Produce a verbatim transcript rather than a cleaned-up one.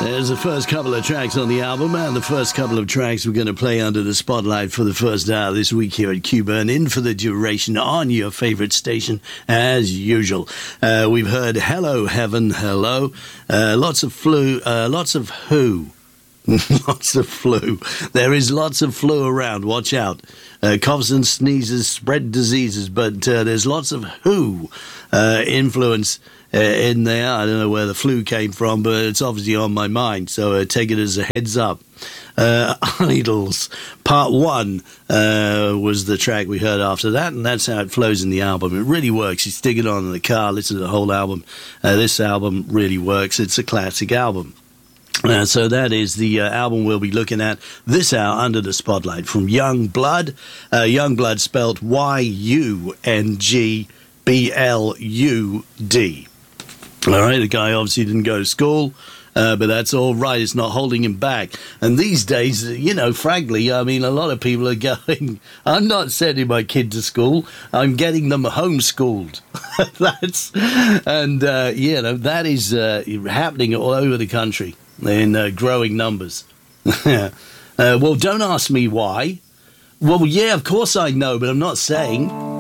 There's the first couple of tracks on the album, and the first couple of tracks we're going to play under the spotlight for the first hour this week here at Q-Burn, in for the duration on your favorite station, as usual. Uh, we've heard Hello Heaven, Hello, uh, lots of flu, uh, lots of Who. Lots of flu. There is lots of flu around. Watch out. Uh, coughs and sneezes spread diseases, but uh, there's lots of Who uh, influence uh, in there. I don't know where the flu came from, but it's obviously on my mind, so uh, take it as a heads up. Uh, Idols, part one uh, was the track we heard after that, and that's how it flows in the album. It really works. You stick it on in the car, listen to the whole album. Uh, this album really works. It's a classic album. Uh, so that is the uh, album we'll be looking at this hour under the spotlight from Young Blood. Uh, Young Blood spelled Y U N G B L U D. All right, the guy obviously didn't go to school, uh, but that's all right. It's not holding him back. And these days, you know, frankly, I mean, a lot of people are going, I'm not sending my kid to school. I'm getting them homeschooled. That's, and, uh, you know, that is uh, happening all over the country in uh, growing numbers. uh, well, don't ask me why. Well, yeah, of course I know, but I'm not saying.